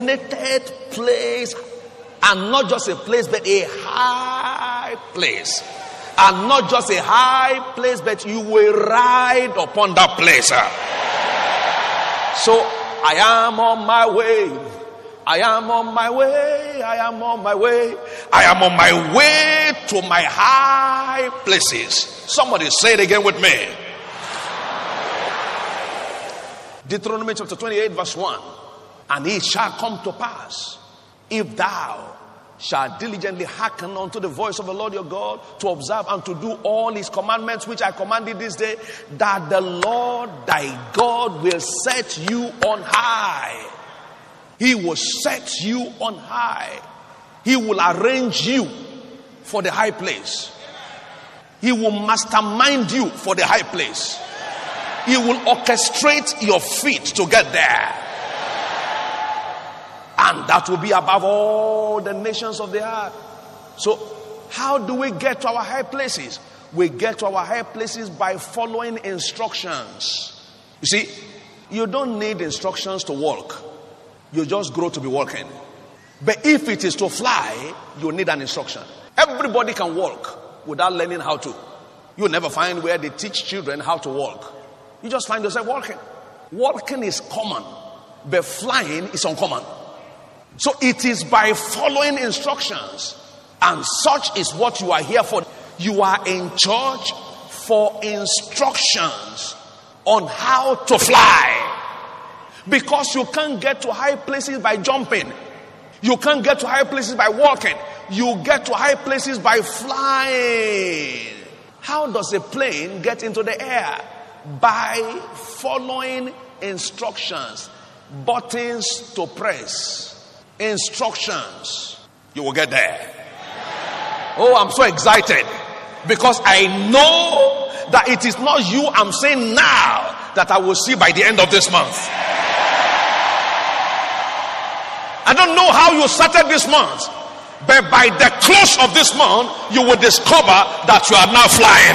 place, and not just a place, but a high place. And not just a high place, but you will ride upon that place. So I am on my way. I am on my way. I am on my way. I am on my way to my high places. Somebody say it again with me. Deuteronomy chapter 28 verse 1. And it shall come to pass, if thou shalt diligently hearken unto the voice of the Lord your God, to observe and to do all his commandments which I commanded this day, that the Lord thy God will set you on high. He will set you on high. He will arrange you for the high place. He will mastermind you for the high place. He will orchestrate your feet to get there. And that will be above all the nations of the earth. So, how do we get to our high places? We get to our high places by following instructions. You see, you don't need instructions to walk. You just grow to be walking. But if it is to fly, you need an instruction. Everybody can walk without learning how to. You'll never find where they teach children how to walk. You just find yourself walking. Walking is common, but flying is uncommon. So it is by following instructions, and such is what you are here for. You are in church for instructions on how to fly. Because you can't get to high places by jumping. You can't get to high places by walking. You get to high places by flying. How does a plane get into the air? By following instructions. Buttons to press. Instructions. You will get there. Oh, I'm so excited. Because I know that it is not you I'm saying now that I will see by the end of this month. I don't know how you started this month, but by the close of this month, you will discover that you are now flying.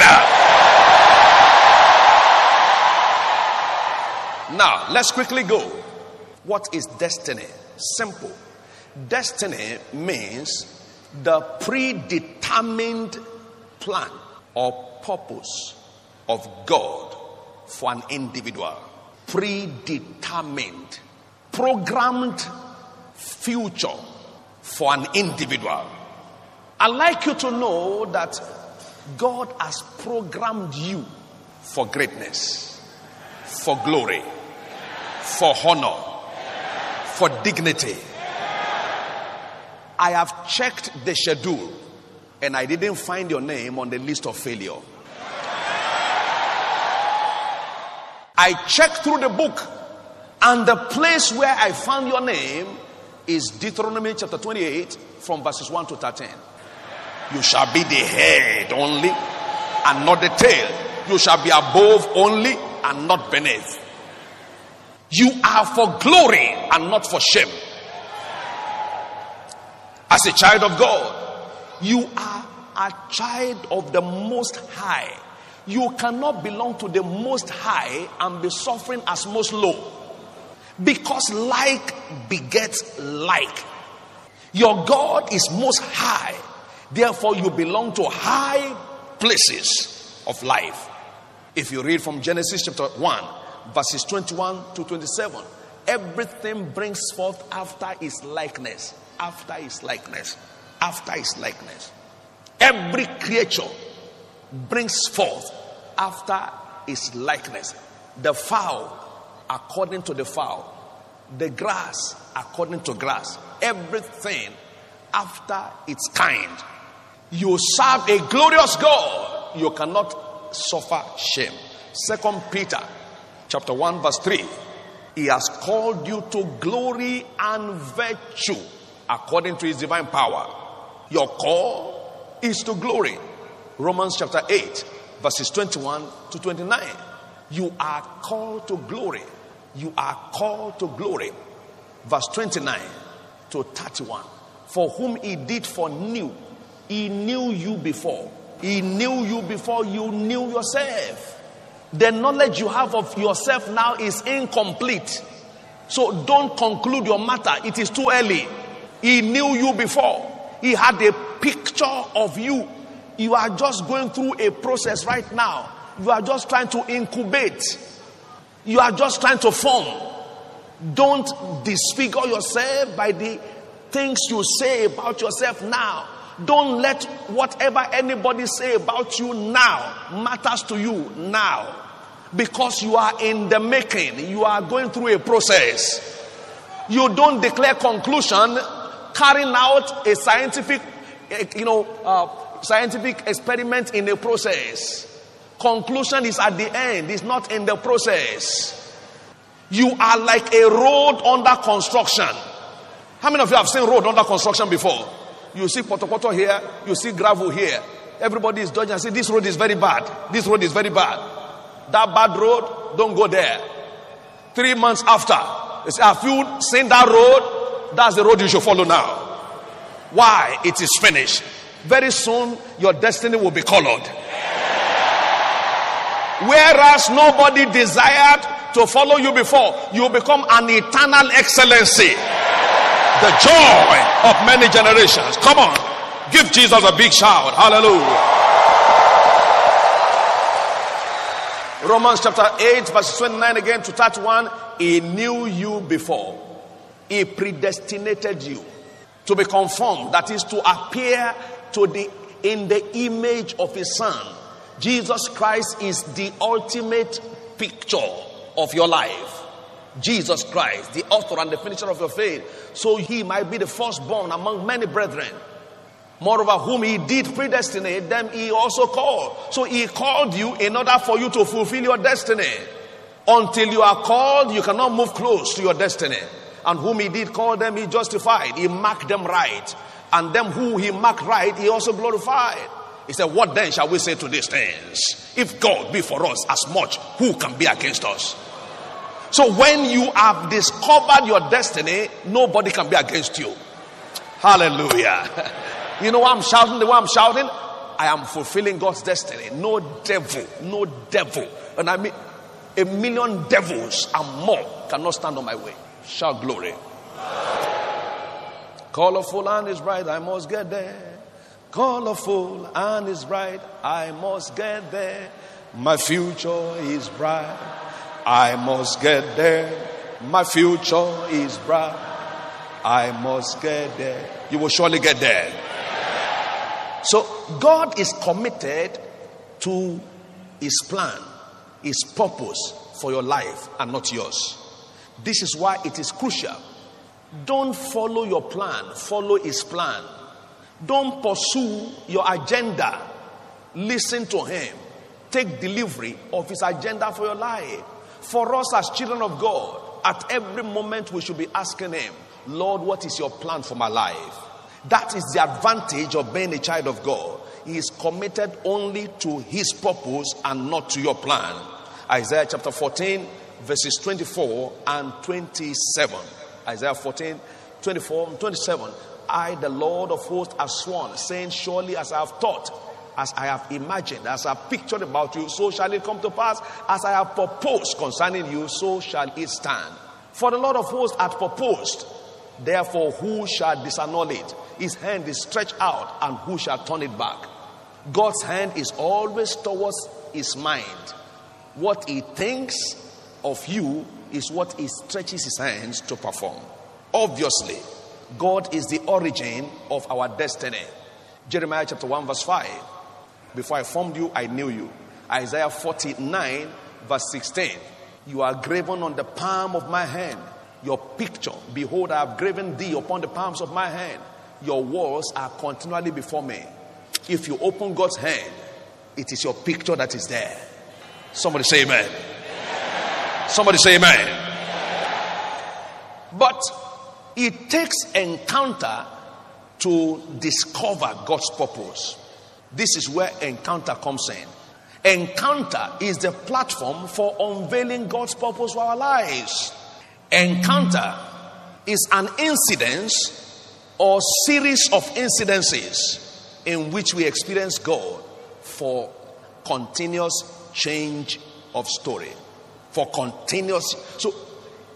Now, let's quickly go. What is destiny? Simple. Destiny means the predetermined plan or purpose of God for an individual. Predetermined, programmed future for an individual. I'd like you to know that God has programmed you for greatness, for glory, for honor, for dignity. I have checked the schedule and I didn't find your name on the list of failure. I checked through the book, and the place where I found your name is Deuteronomy chapter 28 from verses 1 to 13. You shall be the head only and not the tail. You shall be above only and not beneath. You are for glory and not for shame. As a child of God, you are a child of the Most High. You cannot belong to the Most High and be suffering as most low. Because like begets like. Your God is most high. Therefore, you belong to high places of life. If you read from Genesis chapter 1, verses 21 to 27, everything brings forth after his likeness. After his likeness. After his likeness. Every creature brings forth after his likeness. The fowl according to the fowl, the grass according to grass, everything after its kind. You serve a glorious God, you cannot suffer shame. 2 Peter chapter 1 verse 3, he has called you to glory and virtue according to his divine power. Your call is to glory. Romans chapter 8 verses 21 to 29. You are called to glory. You are called to glory. Verse 29 to 31. For whom he did foreknew, he knew you before. He knew you before you knew yourself. The knowledge you have of yourself now is incomplete. So don't conclude your matter. It is too early. He knew you before. He had a picture of you. You are just going through a process right now. You are just trying to incubate. You are just trying to form. Don't disfigure yourself by the things you say about yourself now. Don't let whatever anybody say about you now matters to you now. Because you are in the making. You are going through a process. You don't declare conclusion carrying out a scientific experiment in a process. Conclusion is at the end. It's not in the process. You are like a road under construction. How many of you have seen road under construction before? You see poto here, you see gravel here. Everybody is judging and say, this road is very bad. This road is very bad. That bad road, don't go there. 3 months after, they say, have you seen that road? That's the road you should follow now. Why? It is finished. Very soon, your destiny will be colored. Whereas nobody desired to follow you before, you will become an eternal excellency. The joy of many generations. Come on. Give Jesus a big shout. Hallelujah. Romans chapter 8 verse 29 again to 31. He knew you before. He predestinated you to be conformed. That is to appear in the image of his son. Jesus Christ is the ultimate picture of your life. Jesus Christ, the author and the finisher of your faith. So he might be the firstborn among many brethren. Moreover, whom he did predestinate, them he also called. So he called you in order for you to fulfill your destiny. Until you are called, you cannot move close to your destiny. And whom he did call, them he justified. He marked them right. And them who he marked right, he also glorified. He said, what then shall we say to these things? If God be for us as much, who can be against us? So when you have discovered your destiny, nobody can be against you. Hallelujah. You know why I'm shouting the way I'm shouting? I am fulfilling God's destiny. No devil. And I mean, 1 million devils and more cannot stand on my way. Shout glory. Colorful and is bright, I must get there. Colorful and is bright, I must get there. My future is bright, I must get there. My future is bright, I must get there. You will surely get there. So God is committed to his plan, his purpose for your life and not yours. This is why it is crucial. Don't follow your plan, follow his plan. Don't pursue your agenda. Listen to him. Take delivery of his agenda for your life. For us as children of God, at every moment we should be asking him, Lord, what is your plan for my life? That is the advantage of being a child of God. He is committed only to his purpose and not to your plan. Isaiah chapter 14, verses 24 and 27. Isaiah 14, 24 and 27. I, the Lord of hosts, have sworn, saying, surely as I have thought, as I have imagined, as I have pictured about you, so shall it come to pass. As I have proposed concerning you, so shall it stand. For the Lord of hosts hath proposed. Therefore, who shall disannul it? His hand is stretched out, and who shall turn it back? God's hand is always towards his mind. What he thinks of you is what he stretches his hands to perform. Obviously, God is the origin of our destiny. Jeremiah chapter 1 verse 5. Before I formed you, I knew you. Isaiah 49 verse 16. You are graven on the palm of my hand. Your picture, behold, I have graven thee upon the palms of my hand. Your walls are continually before me. If you open God's hand, it is your picture that is there. Somebody say amen. Somebody say amen. But it takes encounter to discover God's purpose. This is where encounter comes in. Encounter is the platform for unveiling God's purpose for our lives. Encounter is an incidence or series of incidences in which we experience God for continuous change of story. For continuous. So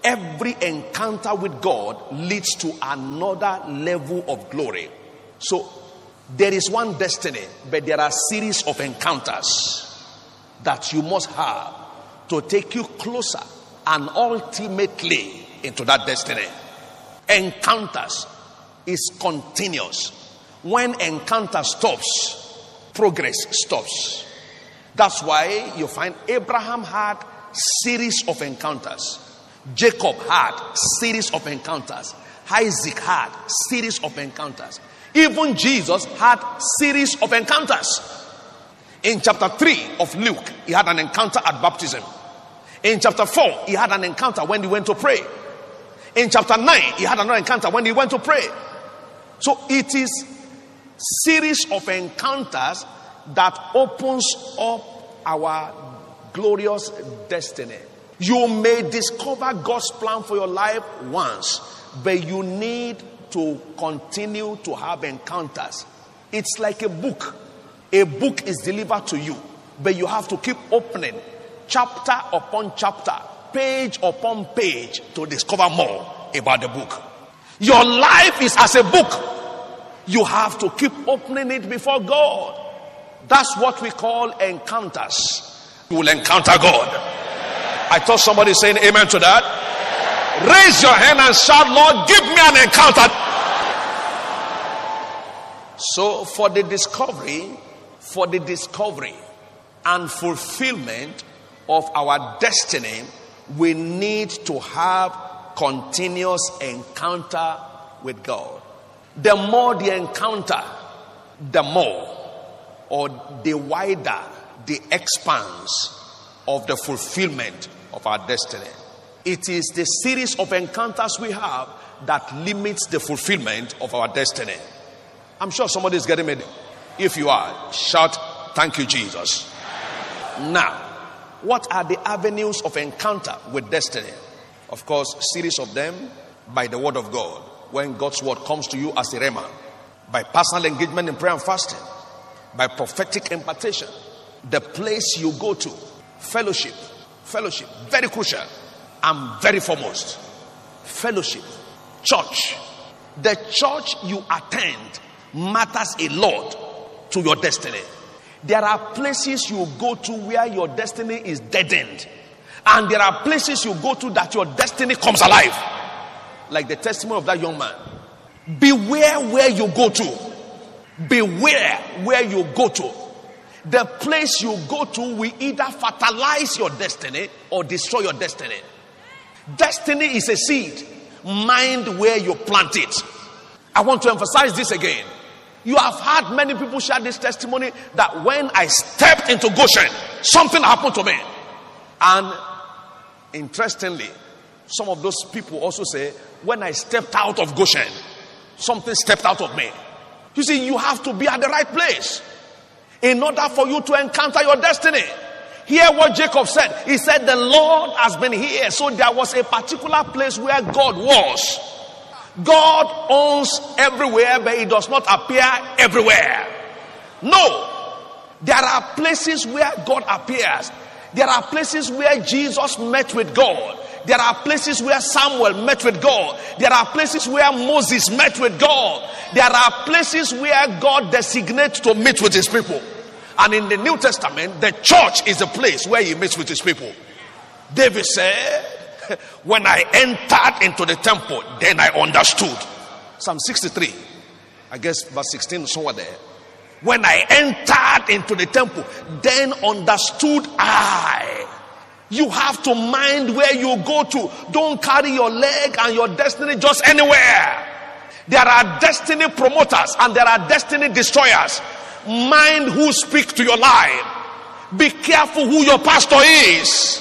Every encounter with God leads to another level of glory. So there is one destiny, but there are a series of encounters that you must have to take you closer and ultimately into that destiny. Encounters is continuous. When encounter stops, progress stops. That's why you find Abraham had series of encounters. Jacob had series of encounters. Isaac had series of encounters. Even Jesus had series of encounters. In chapter 3 of Luke, he had an encounter at baptism. In chapter 4, he had an encounter when he went to pray. In chapter 9, he had another encounter when he went to pray. So it is series of encounters that opens up our glorious destiny. You may discover God's plan for your life once, but you need to continue to have encounters. It's like a book. A book is delivered to you, but you have to keep opening chapter upon chapter, page upon page to discover more about the book. Your life is as a book. You have to keep opening it before God. That's what we call encounters. You will encounter God. I thought somebody saying amen to that. Raise your hand and shout, Lord, give me an encounter. So for the discovery and fulfillment of our destiny, we need to have continuous encounter with God. The more the encounter, the more or the wider the expanse of the fulfillment of our destiny. It is the series of encounters we have that limits the fulfillment of our destiny. I'm sure somebody is getting me. If you are, shout, thank you, Jesus. Now, what are the avenues of encounter with destiny? Of course, a series of them by the word of God. When God's word comes to you as a rhema, by personal engagement in prayer and fasting, by prophetic impartation, the place you go to, fellowship, very crucial and very foremost. Fellowship, church. The church you attend matters a lot to your destiny. There are places you go to where your destiny is deadened, and there are places you go to that your destiny comes alive, like the testimony of that young man. Beware where you go to. Beware where you go to. The place you go to will either fertilize your destiny or destroy your destiny. Destiny is a seed. Mind where you plant it. I want to emphasize this again. You have had many people share this testimony that when I stepped into Goshen, something happened to me. And interestingly, some of those people also say, when I stepped out of Goshen, something stepped out of me. You see, you have to be at the right place in order for you to encounter your destiny. Hear what Jacob said. He said, the Lord has been here. So there was a particular place where God was. God owns everywhere, but he does not appear everywhere. No. There are places where God appears. There are places where Jesus met with God. There are places where Samuel met with God. There are places where Moses met with God. There are places where God designates to meet with his people. And in the New Testament, the church is the place where he meets with his people. David said, when I entered into the temple, then I understood. Psalm 63, I guess verse 16, somewhere there. When I entered into the temple, then understood I. You have to mind where you go to. Don't carry your leg and your destiny just anywhere. There are destiny promoters and there are destiny destroyers. Mind who speaks to your life. Be careful who your pastor is.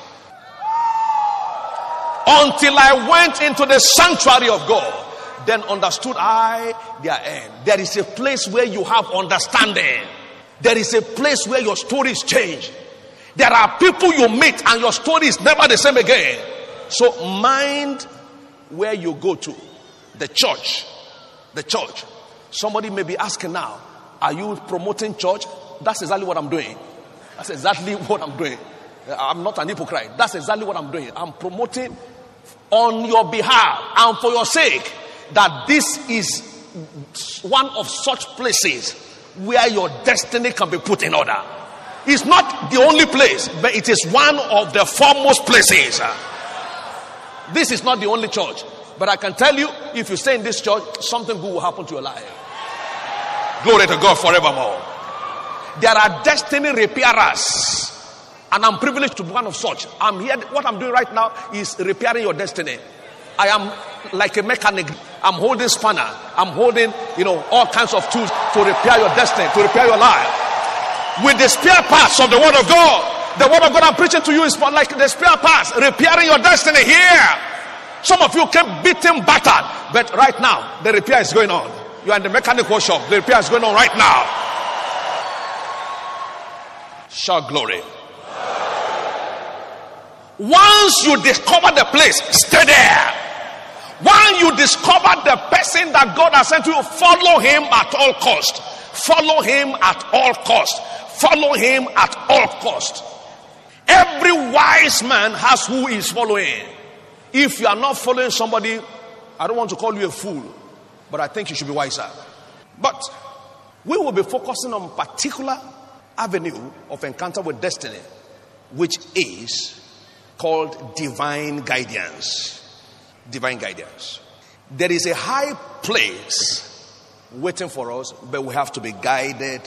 Until I went into the sanctuary of God, then understood I their end. There is a place where you have understanding. There is a place where your stories change. There are people you meet and your story is never the same again. So mind where you go to. The church. The church. Somebody may be asking now, are you promoting church? That's exactly what I'm doing. That's exactly what I'm doing. I'm not an hypocrite. That's exactly what I'm doing. I'm promoting on your behalf and for your sake, that this is one of such places where your destiny can be put in order. It's not the only place, but it is one of the foremost places. This is not the only church, but I can tell you, if you stay in this church, something good will happen to your life. Glory to God forevermore. There are destiny repairers, and I'm privileged to be one of such. I'm here. What I'm doing right now is repairing your destiny. I am like a mechanic. I'm holding spanner. I'm holding, all kinds of tools to repair your destiny, to repair your life. With the spare parts of the Word of God. The Word of God I'm preaching to you is like the spare parts, repairing your destiny here. Some of you came beaten, battered, but right now, the repair is going on. You are in the mechanic workshop. The repair is going on right now. Shout glory. Once you discover the place, stay there. Once you discover the person that God has sent you, follow him at all cost. Follow him at all cost. Follow him at all cost. Every wise man has who he is following. If you are not following somebody, I don't want to call you a fool, but I think you should be wiser. But we will be focusing on a particular avenue of encounter with destiny, which is called divine guidance. Divine guidance. There is a high place waiting for us, but we have to be guided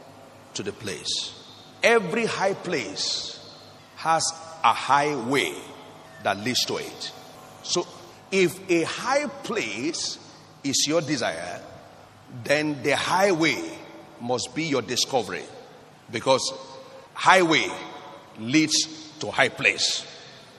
to the place. Every high place has a highway that leads to it. So if a high place is your desire, then the highway must be your discovery, because highway leads to high place.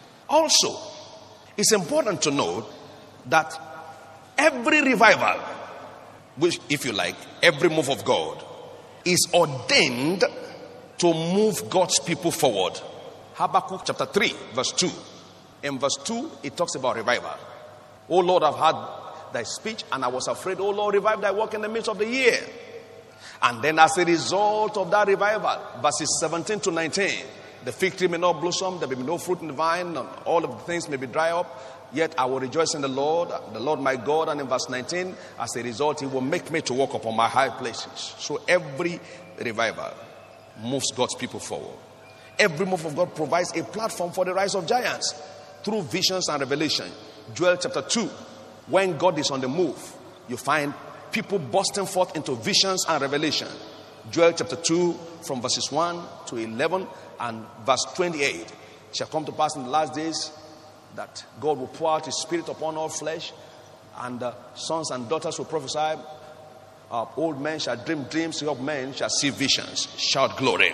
Also, it's important to note that every revival, which, if you like, every move of God, is ordained to move God's people forward. Habakkuk chapter 3, verse 2. In verse 2, it talks about revival. Oh Lord, I've heard thy speech, and I was afraid. Oh Lord, revive thy work in the midst of the year. And then as a result of that revival, verses 17 to 19, the fig tree may not blossom, there may be no fruit in the vine, and all of the things may be dry up. Yet I will rejoice in the Lord my God. And in verse 19, as a result, he will make me to walk upon my high places. So every revival moves God's people forward. Every move of God provides a platform for the rise of giants through visions and revelation. Joel chapter 2, when God is on the move, you find people bursting forth into visions and revelation. Joel chapter 2, from verses 1 to 11 and verse 28. It shall come to pass in the last days that God will pour out his spirit upon all flesh, and sons and daughters will prophesy. Old men shall dream dreams, young men shall see visions. Shout glory.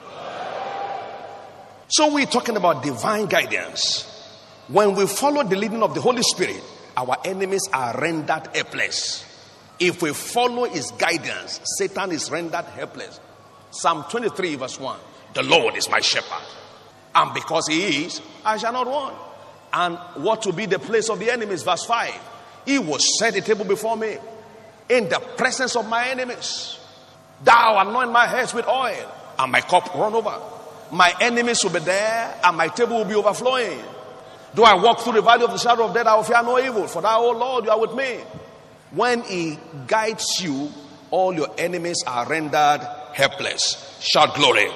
So we're talking about divine guidance. When we follow the leading of the Holy Spirit, our enemies are rendered helpless. If we follow his guidance, Satan is rendered helpless. Psalm 23 verse 1. The Lord is my shepherd, and because he is, I shall not want. And what will be the place of the enemies? Verse 5. He will set a table before me in the presence of my enemies. Thou anoint my head with oil, and my cup run over. My enemies will be there, and my table will be overflowing. Though I walk through the valley of the shadow of death, I will fear no evil, for thou, O Lord, you are with me. When he guides you, all your enemies are rendered helpless. Shout glory.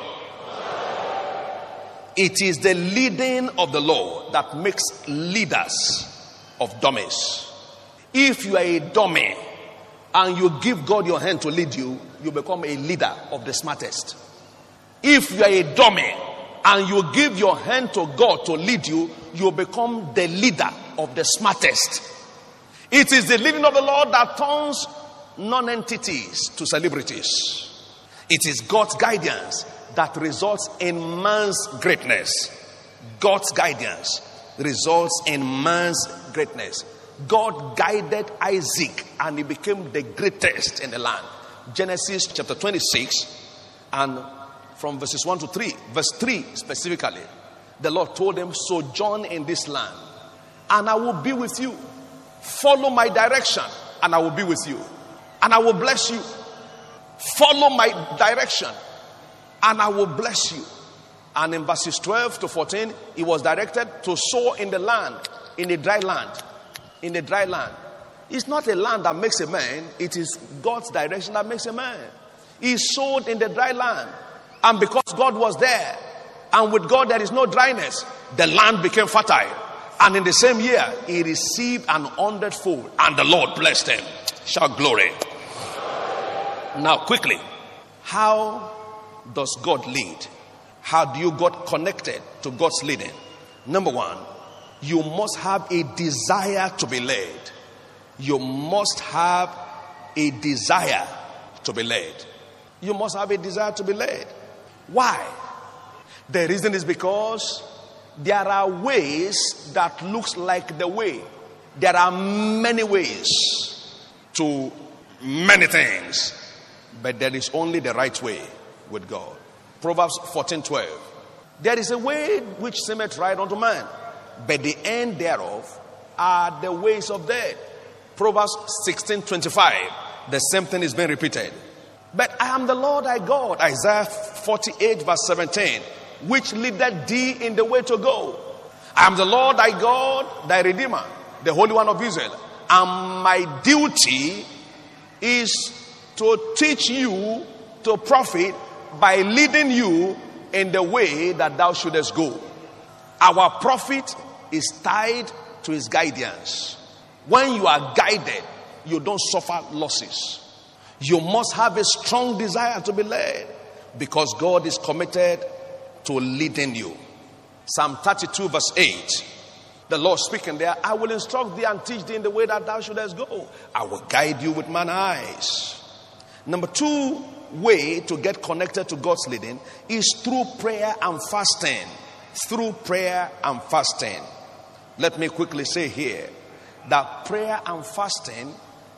It is the leading of the Lord that makes leaders of dummies. If you are a dummy and you give God your hand to lead you, you become a leader of the smartest. If you are a dummy and you give your hand to God to lead you, you become the leader of the smartest. It is the leading of the Lord that turns non-entities to celebrities. It is God's guidance that results in man's greatness. God's guidance results in man's greatness. God guided Isaac and he became the greatest in the land. Genesis chapter 26 and from verses 1 to 3, verse 3 specifically, the Lord told him, sojourn in this land and I will be with you. Follow my direction and I will be with you. And I will bless you. Follow my direction and I will bless you. And in verses 12 to 14, he was directed to sow in the land in a dry land. In a dry land. It's not a land that makes a man. It is God's direction that makes a man. He sowed in the dry land. And because God was there, and with God there is no dryness, the land became fertile. And in the same year, he received an 100-fold. And the Lord blessed him. Shout glory. Now quickly, how does God lead? How do you get connected to God's leading? Number one, you must have a desire to be led. You must have a desire to be led. You must have a desire to be led. Why? The reason is because there are ways that looks like the way. There are many ways to many things, but there is only the right way with God. Proverbs 14:12. There is a way which seemeth right unto man, but the end thereof are the ways of death. Proverbs 16:25. The same thing is being repeated. But I am the Lord thy God. Isaiah 48:17. Which leadeth thee in the way to go. I am the Lord thy God, thy Redeemer, the Holy One of Israel. And my duty is to teach you to profit by leading you in the way that thou shouldest go. Our profit is tied to his guidance. When you are guided, you don't suffer losses. You must have a strong desire to be led, because God is committed to leading you. Psalm 32:8. The Lord speaking there, I will instruct thee and teach thee in the way that thou shouldest go. I will guide you with mine eyes. Number two way to get connected to God's leading is through prayer and fasting. Through prayer and fasting. Let me quickly say here that prayer and fasting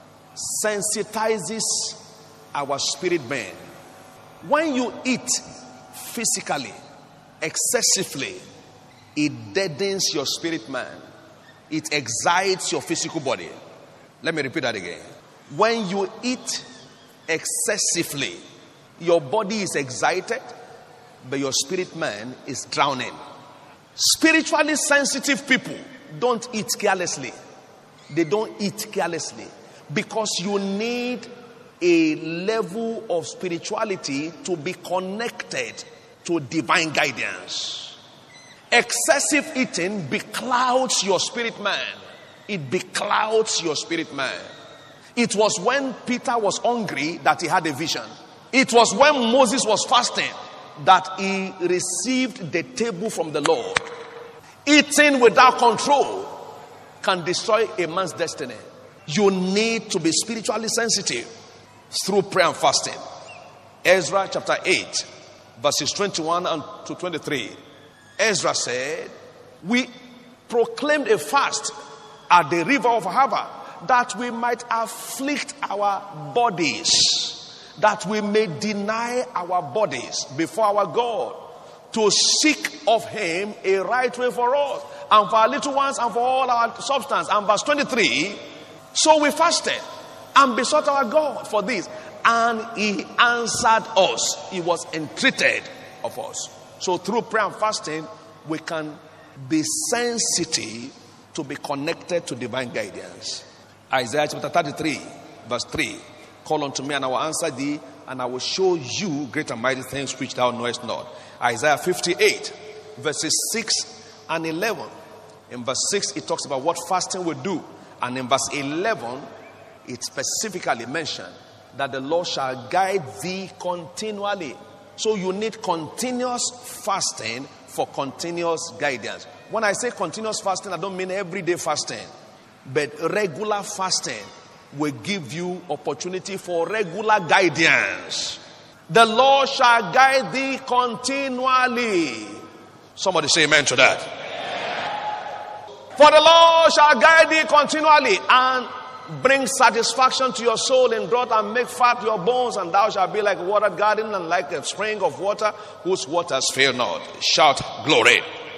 sensitizes our spirit man. When you eat physically, excessively, it deadens your spirit man. It excites your physical body. Let me repeat that again. When you eat excessively, your body is excited, but your spirit man is drowning. Spiritually sensitive people don't eat carelessly. They don't eat carelessly, because you need a level of spirituality to be connected to divine guidance. Excessive eating beclouds your spirit man. It beclouds your spirit man. It was when Peter was hungry that he had a vision. It was when Moses was fasting that he received the table from the Lord. Eating without control can destroy a man's destiny. You need to be spiritually sensitive through prayer and fasting. Ezra chapter 8 verses 21 and to 23. Ezra said, we proclaimed a fast at the river of Ahava, that we might afflict our bodies, that we may deny our bodies before our God, to seek of him a right way for us, and for our little ones, and for all our substance. And verse 23, so we fasted and besought our God for this, and he answered us. He was entreated of us. So through prayer and fasting, we can be sensitive to be connected to divine guidance. Isaiah chapter 33 verse 3. Call unto me and I will answer thee, and I will show you great and mighty things which thou knowest not. Isaiah 58 verses 6 and 11. In verse 6 it talks about what fasting will do, and in verse 11 it specifically mentioned that the Lord shall guide thee continually. So you need continuous fasting for continuous guidance. When I say continuous fasting, I don't mean everyday fasting, but regular fasting will give you opportunity for regular guidance. The Lord shall guide thee continually. Somebody say amen to that. For the Lord shall guide thee continually, and bring satisfaction to your soul in drought, and make fat your bones, and thou shalt be like a watered garden, and like a spring of water whose waters fail not. Shout glory.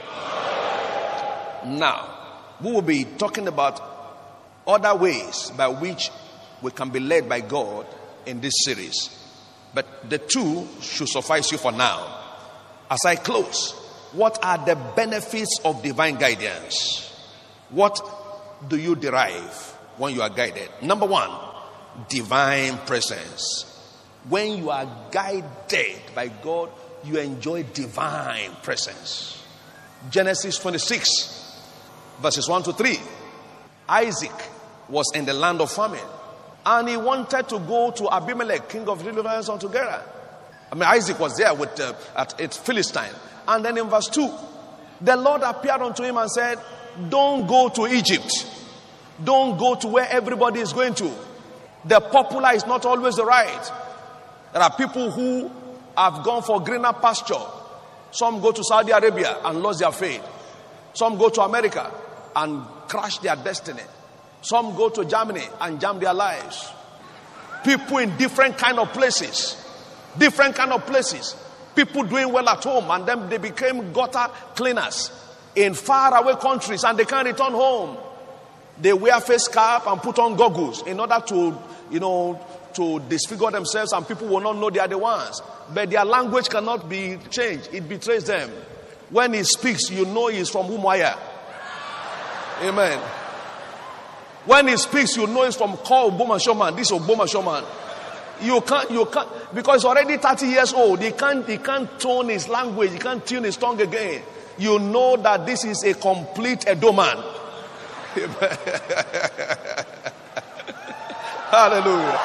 Now, we will be talking about other ways by which we can be led by God in this series, but the two should suffice you for now. As I close, what are the benefits of divine guidance? What do you derive when you are guided? Number one, divine presence. When you are guided by God, you enjoy divine presence. Genesis 26, verses 1 to 3. Isaac was in the land of famine, and he wanted to go to Abimelech, king of Deliverance, unto Gerar. Isaac was there with at Philistine. And then in verse 2, the Lord appeared unto him and said, don't go to Egypt. Don't go to where everybody is going to. The popular is not always the right. There are people who have gone for greener pasture. Some go to Saudi Arabia and lost their faith. Some go to America and crash their destiny. Some go to Germany and jam their lives. People in different kind of places. Different kind of places. People doing well at home, and then they became gutter cleaners in faraway countries, and they can't return home. They wear face cap and put on goggles in order to, to disfigure themselves, and people will not know they are the ones. But their language cannot be changed. It betrays them. When he speaks, you know he is from Umuahia. Amen. When he speaks, you know he's from Call Oboma Showman. This Oboma Showman. You can't, because he's already 30 years old. He can't tone his language. He can't tune his tongue again. You know that this is a complete Edoman. Hallelujah.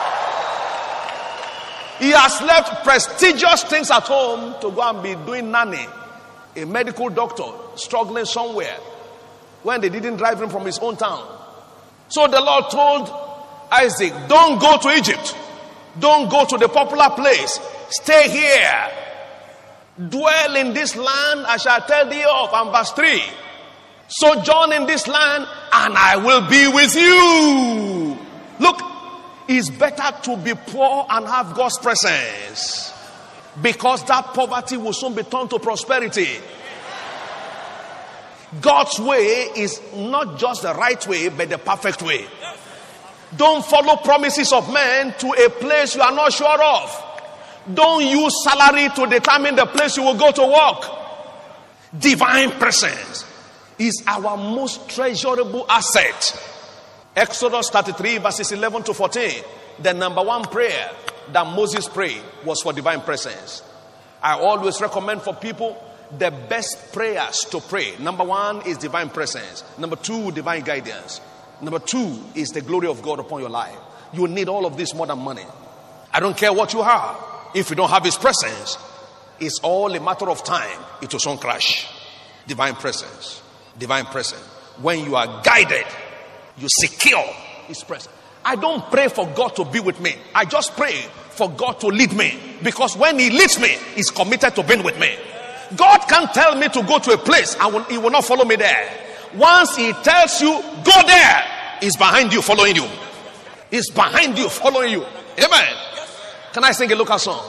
He has left prestigious things at home to go and be doing nanny. A medical doctor struggling somewhere when they didn't drive him from his own town. So the Lord told Isaac, don't go to Egypt. Don't go to the popular place. Stay here. Dwell in this land I shall tell thee of. And verse 3. Sojourn in this land and I will be with you. Look, it's better to be poor and have God's presence, because that poverty will soon be turned to prosperity. God's way is not just the right way, but the perfect way. Don't follow promises of men to a place you are not sure of. Don't use salary to determine the place you will go to work. Divine presence is our most treasurable asset. Exodus 33 verses 11 to 14. The number one prayer that Moses prayed was for divine presence. I always recommend for people the best prayers to pray. Number one is divine presence. Number two, divine guidance. Number two is the glory of God upon your life. You need all of this more than money. I don't care what you have. If you don't have his presence, it's all a matter of time. It will soon crash. Divine presence. Divine presence. When you are guided, you secure his presence. I don't pray for God to be with me. I just pray for God to lead me. Because when he leads me, he's committed to being with me. God can't tell me to go to a place and he will not follow me there. Once he tells you, go there, he's behind you, following you. He's behind you, following you. Amen. Can I sing a local song?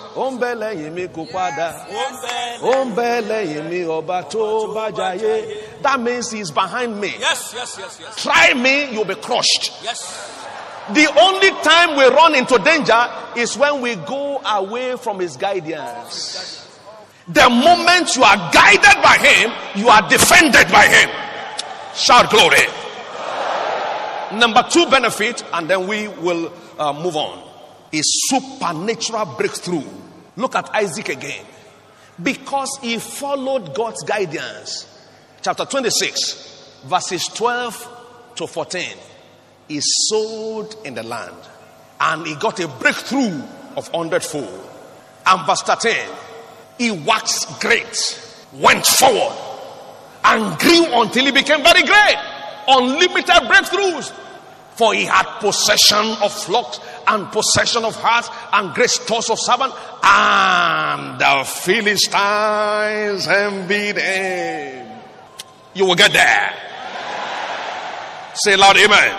That means he's behind me. Yes. Try me, you'll be crushed. Yes. The only time we run into danger is when we go away from his guidance. The moment you are guided by him, you are defended by him. Shout glory. Number two benefit, and then we will move on, is supernatural breakthrough. Look at Isaac again. Because he followed God's guidance. Chapter 26, verses 12 to 14. He sowed in the land, and he got a breakthrough of 100-fold. And verse 13, he waxed great, went forward, and grew until he became very great. Unlimited breakthroughs. For he had possession of flocks and possession of herds and great stores of servants. And the Philistines envied him. You will get there. Say loud, amen.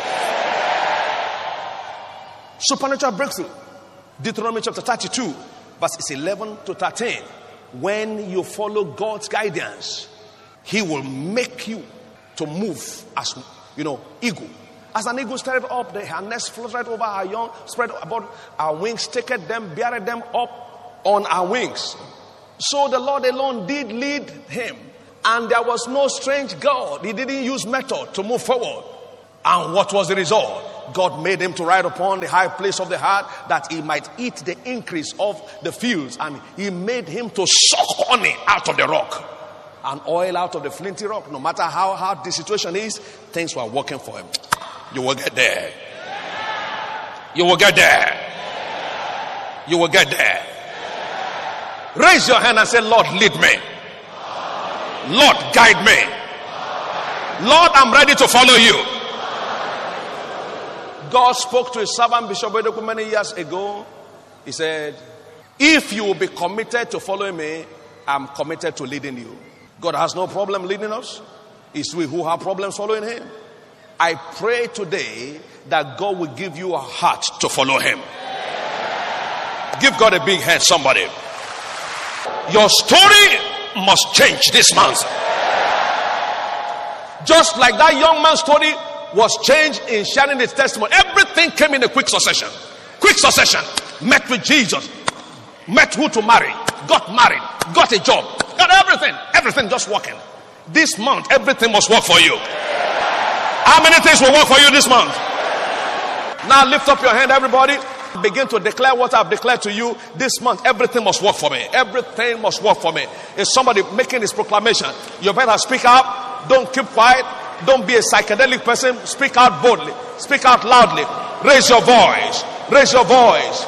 Supernatural breakthrough. Deuteronomy chapter 32, verses 11 to 13. When you follow God's guidance, he will make you to move as, eagle. As an eagle spread up, her nest fluttered over our young, spread about our wings, taketh them, beareth them up on our wings. So the Lord alone did lead him And there was no strange God. He didn't use method to move forward. And what was the result? God made him to ride upon the high place of the heart, that he might eat the increase of the fields. And he made him to suck honey out of the rock and oil out of the flinty rock. No matter how hard the situation is, things were working for him. You will get there. You will get there. You will get there. Raise your hand and say, Lord, lead me. Lord, guide me. Lord, I'm ready to follow you. God spoke to his servant Bishop Oyedepo many years ago. He said, if you will be committed to following me, I'm committed to leading you. God has no problem leading us. It's we who have problems following him. I pray today that God will give you a heart to follow him. Give God a big hand, somebody. Your story must change this month. Just like that young man's story was changed in sharing his testimony. Everything came in a quick succession. Quick succession. Met with Jesus. Met who to marry. Got married. Got a job. Got everything. Everything just working. This month, everything must work for you. How many things will work for you this month? Now lift up your hand, everybody. Begin to declare what I've declared to you this month. Everything must work for me. Everything must work for me. Is somebody making this proclamation? You better speak out. Don't keep quiet. Don't be a psychedelic person. Speak out boldly. Speak out loudly. Raise your voice. Raise your voice.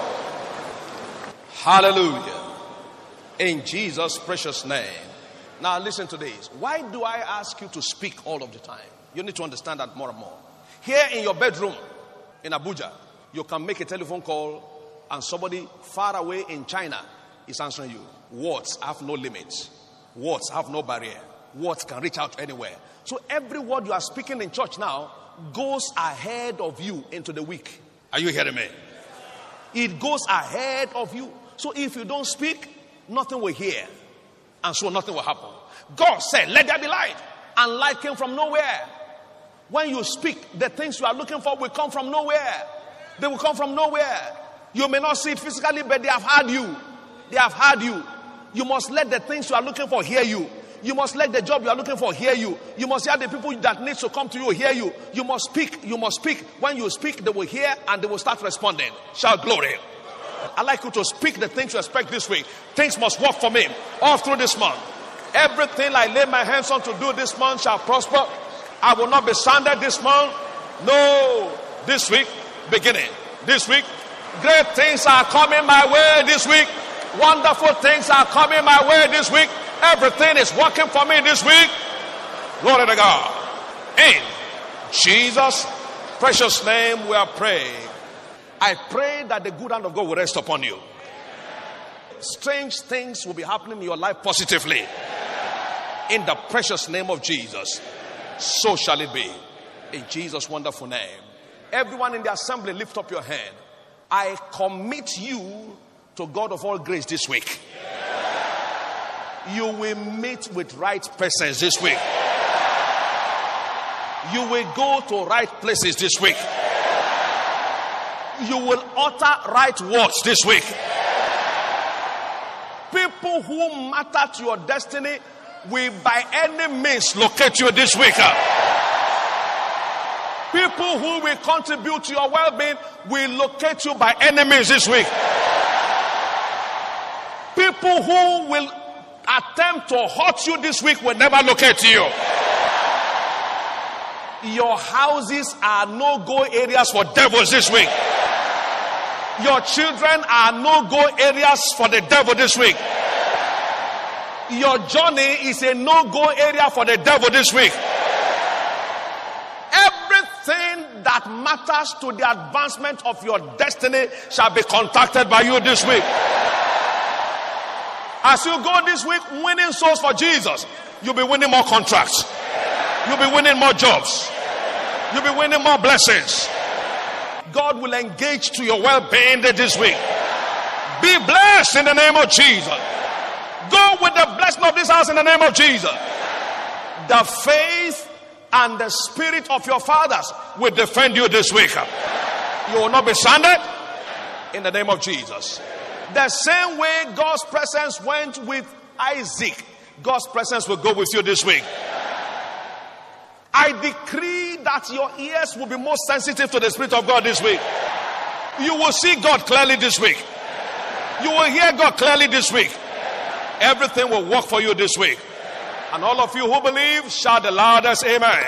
Hallelujah. In Jesus' precious name. Now listen to this. Why do I ask you to speak all of the time? You need to understand that more and more. Here in your bedroom in Abuja, you can make a telephone call and somebody far away in China is answering you. Words have no limits. Words have no barrier. Words can reach out anywhere. So every word you are speaking in church now goes ahead of you into the week. Are you hearing me? It goes ahead of you. So if you don't speak, nothing will hear. And so nothing will happen. God said, let there be light. And light came from nowhere. When you speak, the things you are looking for will come from nowhere. They will come from nowhere. You may not see it physically, but they have heard you. They have heard you. You must let the things you are looking for hear you. You must let the job you are looking for hear you. You must hear the people that need to come to you hear you. You must speak. You must speak. When you speak, they will hear and they will start responding. Shout glory. I'd like you to speak the things you expect this week. Things must work for me all through this month. Everything I lay my hands on to do this month shall prosper. I will not be stranded this month. No. This week, beginning. This week, great things are coming my way this week. Wonderful things are coming my way this week. Everything is working for me this week. Glory to God. In Jesus' precious name we are praying. I pray that the good hand of God will rest upon you. Strange things will be happening in your life positively. In the precious name of Jesus. So shall it be. In Jesus' wonderful name. Everyone in the assembly, lift up your hand. I commit you to God of all grace this week. You will meet with right persons this week. You will go to right places this week. You will utter right words this week. People who matter to your destiny will by any means locate you this week. People who will contribute to your well-being will locate you by any means this week. People who will attempt to hurt you this week will never locate you. Your houses are no-go areas for devils this week. Your children are no-go areas for the devil this week. Your journey is a no-go area for the devil this week. Everything that matters to the advancement of your destiny shall be contacted by you this week. As you go this week winning souls for Jesus, you'll be winning more contracts. You'll be winning more jobs. You'll be winning more blessings. God will engage to your well-being this week. Be blessed in the name of Jesus. Go with the blessing of this house in the name of Jesus. The faith and the spirit of your fathers will defend you this week. You will not be stranded in the name of Jesus. The same way God's presence went with Isaac God's presence will go with you this week. I decree that your ears will be more sensitive to the Spirit of God this week. You will see God clearly this week. You will hear God clearly this week. Everything will work for you this week. And all of you who believe, shout the loudest amen.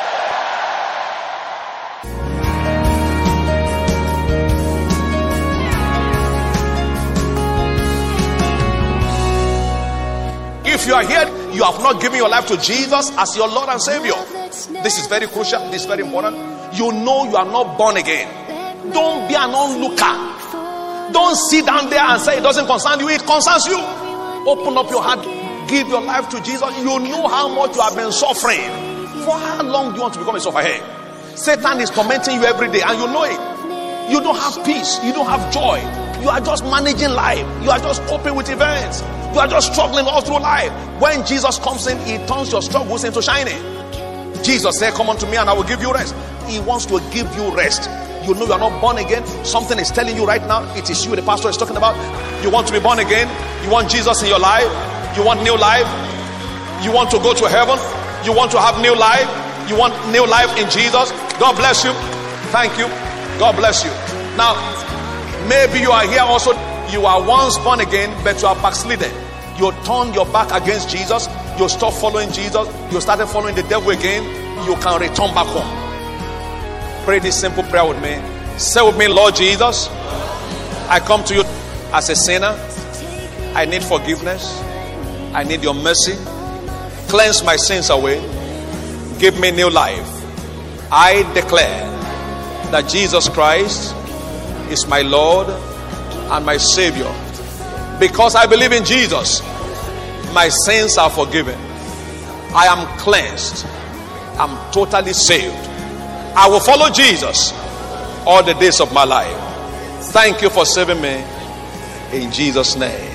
If you are here, you have not given your life to Jesus as your Lord and Savior. This is very crucial. This is very important. You know you are not born again. Don't be an onlooker. Don't sit down there and say it doesn't concern you. It concerns you. Open up your heart. Give your life to Jesus. You know how much you have been suffering. For how long do you want to become a sufferer? Satan is tormenting you every day and you know it. You don't have peace. You don't have joy. You are just managing life. You are just coping with events. You are just struggling all through life. When Jesus comes in, he turns your struggles into shining. Jesus said, come unto me and I will give you rest. He wants to give you rest. You know you are not born again. Something is telling you right now. It is you the pastor is talking about. You want to be born again. You want Jesus in your life. You want new life. You want to go to heaven. You want to have new life. You want new life in Jesus. God bless you. Thank you. God bless you. Now, maybe you are here also. You are once born again, but you are backslidden. You turned your back against Jesus. You stopped following Jesus. You started following the devil again. You can return back home. Pray this simple prayer with me. Say with me, Lord Jesus, I come to you as a sinner. I need forgiveness. I need your mercy. Cleanse my sins away. Give me new life. I declare that Jesus Christ is my Lord and my Savior. Because I believe in Jesus, my sins are forgiven. I am cleansed. I'm totally saved. I will follow Jesus all the days of my life. Thank you for saving me. In Jesus' name.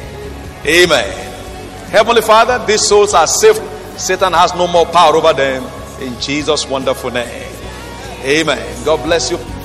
Amen. Heavenly Father, these souls are saved. Satan has no more power over them. In Jesus' wonderful name. Amen. God bless you.